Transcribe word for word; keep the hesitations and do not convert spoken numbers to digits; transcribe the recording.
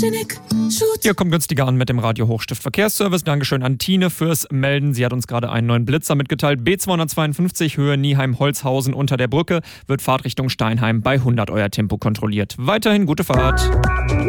Hier kommt günstiger an mit dem Radio Hochstift Verkehrsservice. Dankeschön an Tine fürs Melden. Sie hat uns gerade einen neuen Blitzer mitgeteilt. B zweihundertzweiundfünfzig Höhe Nieheim-Holzhausen unter der Brücke wird Fahrtrichtung Steinheim bei hundert euer Tempo kontrolliert. Weiterhin gute Fahrt.